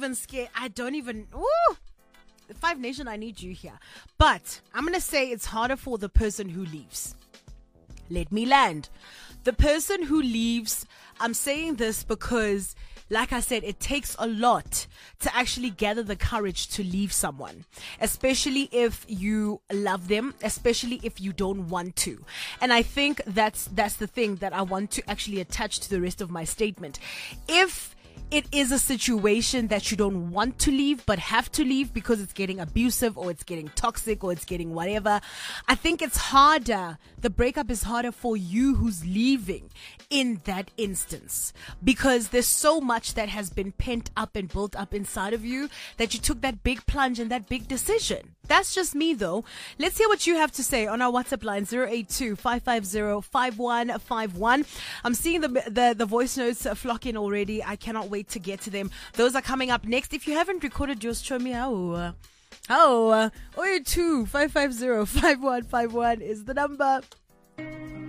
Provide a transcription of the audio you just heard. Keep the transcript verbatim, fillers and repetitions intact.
even scared. I don't even. Ooh, Five Nation, I need you here. But I'm going to say it's harder for the person who leaves. Let me land. The person who leaves, I'm saying this because, like I said, it takes a lot to actually gather the courage to leave someone, especially if you love them, especially if you don't want to. And I think that's that's the thing that I want to actually attach to the rest of my statement. If it is a situation that you don't want to leave but have to leave because it's getting abusive or it's getting toxic or it's getting whatever, I think it's harder. The breakup is harder for you who's leaving in that instance, because there's so much that has been pent up and built up inside of you that you took that big plunge and that big decision. That's just me though. Let's hear what you have to say on our WhatsApp line zero eight two, five five zero, five one five one. I'm seeing the, the the voice notes flock in already. I cannot wait to get to them. Those are coming up next. If you haven't recorded yours, show me how. Oh, zero eight two, five five zero, five one five one is the number.